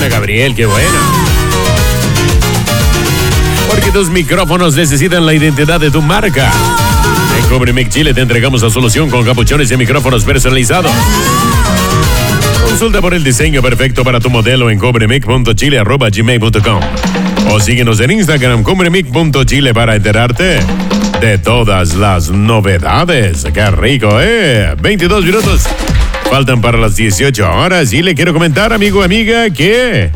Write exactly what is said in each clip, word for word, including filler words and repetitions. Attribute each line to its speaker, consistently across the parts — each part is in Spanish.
Speaker 1: buena, Gabriel, qué buena. Porque tus micrófonos necesitan la identidad de tu marca. En Cobremic Chile te entregamos la solución con capuchones y micrófonos personalizados. Consulta por el diseño perfecto para tu modelo en cobremic punto chile arroba gmail punto com o síguenos en Instagram cobremic punto chile para enterarte de todas las novedades. ¡Qué rico, eh! veintidós minutos faltan para las dieciocho horas y le quiero comentar, amigo, amiga, que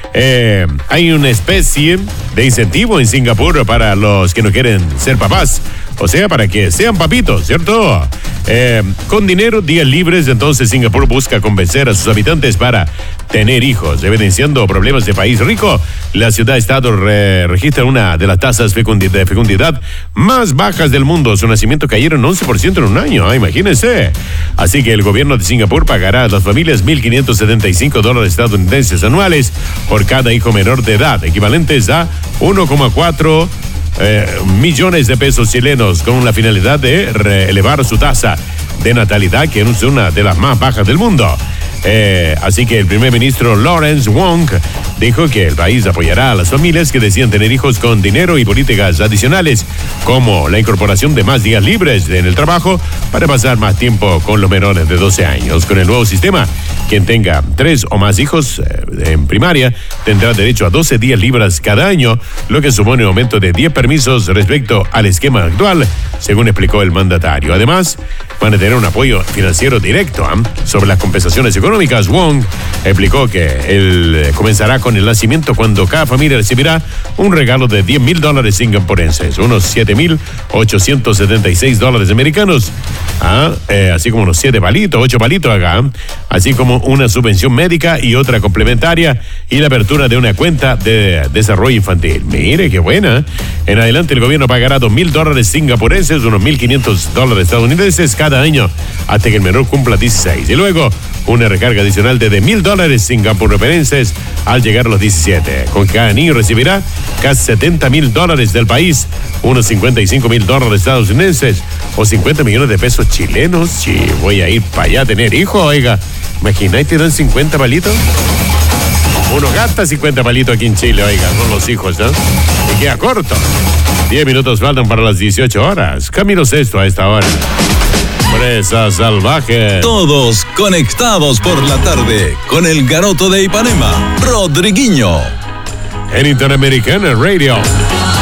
Speaker 1: eh, hay una especie de incentivo en Singapur para los que no quieren ser papás. O sea, para que sean papitos, ¿cierto? Eh, con dinero, días libres, entonces Singapur busca convencer a sus habitantes para tener hijos. Evidenciando problemas de país rico, la ciudad-estado re registra una de las tasas fecundi de fecundidad más bajas del mundo. Su nacimiento cayeron once por ciento en un año, ¿eh? Imagínense. Así que el gobierno de Singapur pagará a las familias mil quinientos setenta y cinco dólares estadounidenses anuales por cada hijo menor de edad, equivalentes a uno coma cuatro Eh, millones de pesos chilenos, con la finalidad de elevar su tasa de natalidad, que es una de las más bajas del mundo. Eh, así que el primer ministro Lawrence Wong dijo que el país apoyará a las familias que decían tener hijos con dinero y políticas adicionales, como la incorporación de más días libres en el trabajo para pasar más tiempo con los menores de doce años. Con el nuevo sistema, quien tenga tres o más hijos eh, en primaria tendrá derecho a doce días libres cada año, lo que supone un aumento de diez permisos respecto al esquema actual, según explicó el mandatario. Además, van a tener un apoyo financiero directo ¿eh? sobre las compensaciones económicas. Wong explicó que él comenzará con el nacimiento, cuando cada familia recibirá un regalo de diez mil dólares singapurenses, unos siete mil ochocientos setenta y seis dólares americanos, ¿ah? eh, así como unos siete palitos, ocho palitos acá, ¿eh? así como una subvención médica y otra complementaria, y la apertura de una cuenta de desarrollo infantil. Mire, qué buena. En adelante el gobierno pagará dos mil dólares singapurenses, unos mil quinientos dólares estadounidenses cada año, hasta que el menor cumpla dieciséis. Y luego una recarga adicional de mil dólares singapurenses al llegar a los diecisiete. Con cada niño recibirá casi setenta mil dólares del país, unos cincuenta y cinco mil dólares estadounidenses o cincuenta millones de pesos chilenos. Si voy a ir para allá a tener hijos, oiga, ¿imagináis que dan cincuenta palitos? Uno gasta cincuenta palitos aquí en Chile, oiga, con los hijos, ¿no? Y queda corto. diez minutos faltan para las dieciocho horas. Camilo Sesto a esta hora. Presa salvaje.
Speaker 2: Todos conectados por la tarde con el Garoto de Ipanema, Rodriguinho.
Speaker 1: En Interamericana Radio.